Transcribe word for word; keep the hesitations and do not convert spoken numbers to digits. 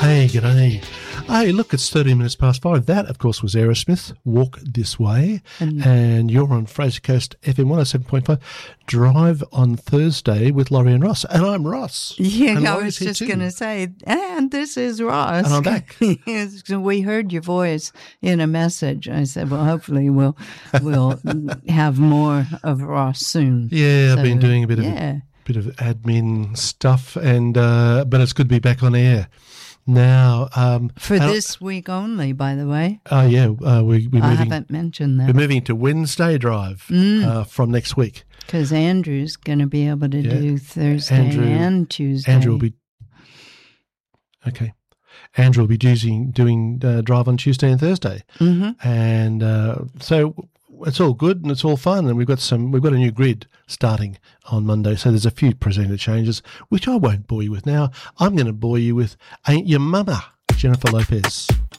Hey, g'day. Hey, look, it's thirty minutes past five. That, of course, was Aerosmith, Walk This Way. And, and you're on Fraser Coast F M one oh seven point five, Drive on Thursday with Laurie and Ross. And I'm Ross. Yeah, and I was just going to say, and this is Ross. And I'm back. So we heard your voice in a message. I said, well, hopefully we'll we'll have more of Ross soon. Yeah, so, I've been doing a bit of yeah. bit of admin stuff, and uh, but it's good to be back on air. Now, um, for this week only, by the way. Oh, uh, yeah. Uh, we, we're moving, I haven't mentioned that. We're moving to Wednesday Drive mm. uh, from next week. Because Andrew's going to be able to yeah. do Thursday Andrew, and Tuesday. Andrew will be... Okay. Andrew will be doing, doing uh, Drive on Tuesday and Thursday. Mm-hmm. And uh, so it's all good and it's all fun, and we've got some we've got a new grid starting on Monday, so there's a few presenter changes which I won't bore you with now. I'm going to bore you with Ain't Your Mama, Jennifer Lopez.